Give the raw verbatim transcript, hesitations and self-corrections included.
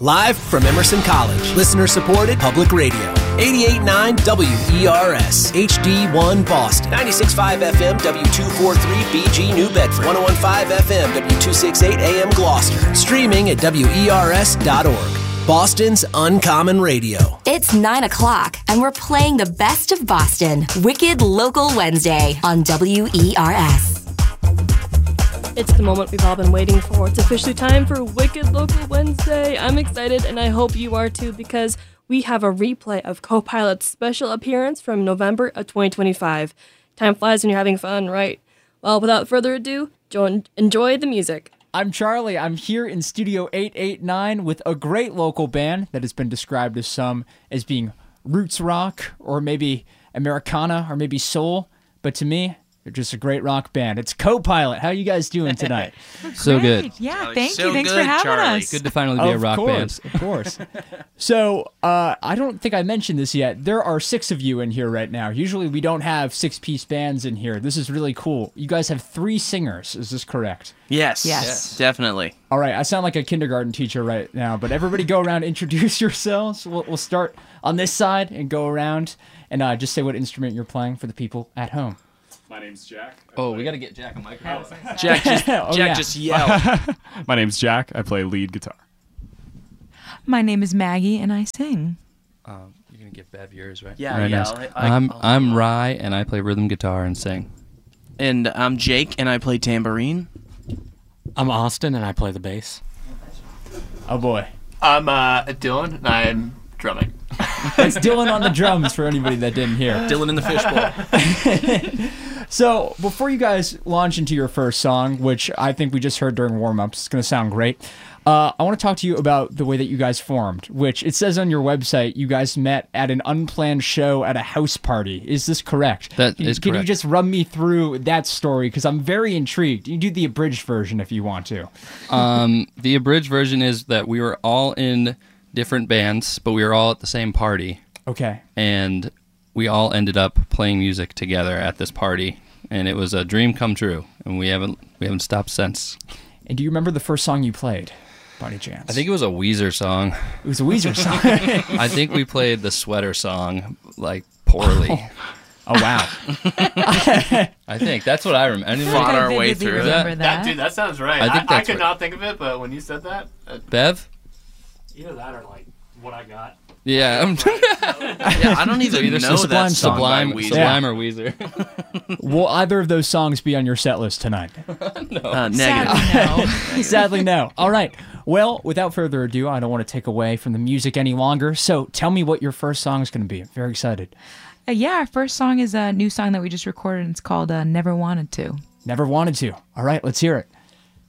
Live from Emerson College, listener-supported public radio. eighty-eight point nine W E R S, H D one Boston. ninety-six point five F M, W two forty-three B G New Bedford. one oh one point five F M, W two sixty-eight A M Gloucester. Streaming at W E R S dot org. Boston's Uncommon Radio. It's nine o'clock, and we're playing the best of Boston. Wicked Local Wednesday on W E R S. It's the moment we've all been waiting for. It's officially time for Wicked Local Wednesday. I'm excited, and I hope you are too, because we have a replay of Co-Pilot's special appearance from November of twenty twenty-five. Time flies when you're having fun, right? Well, without further ado, enjoy the music. I'm Charlie. I'm here in Studio eight eighty-nine with a great local band that has been described to some as being roots rock, or maybe Americana, or maybe soul. But to me, they're just a great rock band. It's Co-Pilot. How are you guys doing tonight? So good. Yeah, Charlie, thank so you. Thanks good, for having Charlie. us. Good to finally be of a rock course, band. Of course. So, uh, I don't think I mentioned this yet. There are six of you in here right now. Usually we don't have six-piece bands in here. This is really cool. You guys have three singers. Is this correct? Yes. Yes. Yes. Definitely. All right. I sound like a kindergarten teacher right now, but everybody go around, introduce yourselves. We'll, we'll start on this side and go around and uh, just say what instrument you're playing for the people at home. My name's Jack. I Oh, play- we got to get Jack a microphone. Jack just, Oh, Jack yeah. just yelled. My name's Jack. I play lead guitar. My name is Maggie, and I sing. Um, you're going to give Bev yours, right? Yeah, Very yeah, nice. I'll- I- I'm, I'll- I'm Rye, and I play rhythm guitar and sing. And I'm Jake, and I play tambourine. I'm Austin, and I play the bass. Oh, boy. I'm uh, Dylan, and I'm drumming. It's Dylan on the drums for anybody that didn't hear. Dylan in the fishbowl. So, before you guys launch into your first song, which I think we just heard during warm-ups, it's going to sound great, uh, I want to talk to you about the way that you guys formed, which it says on your website you guys met at an unplanned show at a house party. Is this correct? That can, is Can correct. you just run me through that story? Because I'm very intrigued. You do the abridged version if you want to. Um, the abridged version is that we were all in different bands, but we were all at the same party. Okay. And we all ended up playing music together at this party, and it was a dream come true, and we haven't we haven't stopped since. And do you remember the first song you played, by any chance? I think it was a Weezer song. It was a Weezer song. I think we played the Sweater song, like, poorly. Oh, wow. I think. That's what I remember. Anybody- Fought our I way vividly through it. remember That, that. dude, that sounds right. I I, think I, that's could right. not think of it, but when you said that, uh, Bev? Either that or, like, what I got. Yeah. I'm Yeah, I don't even either know Sublime, that song Sublime, by Weezer. Sublime or Weezer. Will either of those songs be on your set list tonight? Uh, negative. Sadly, no. Sadly, no. All right. Well, without further ado, I don't want to take away from the music any longer. So tell me what your first song is going to be. I'm very excited. Uh, yeah, our first song is a new song that we just recorded, and it's called uh, Never Wanted To. Never wanted to. All right, let's hear it.